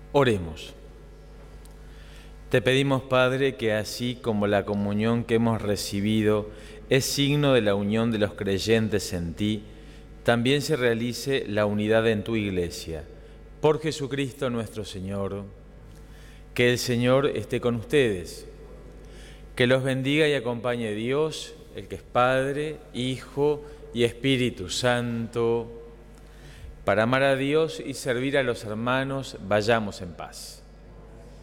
Oremos. Te pedimos, Padre, que así como la comunión que hemos recibido es signo de la unión de los creyentes en ti, también se realice la unidad en tu Iglesia. Por Jesucristo nuestro Señor. Que el Señor esté con ustedes. Que los bendiga y acompañe Dios, el que es Padre, Hijo y Espíritu Santo. Para amar a Dios y servir a los hermanos, vayamos en paz.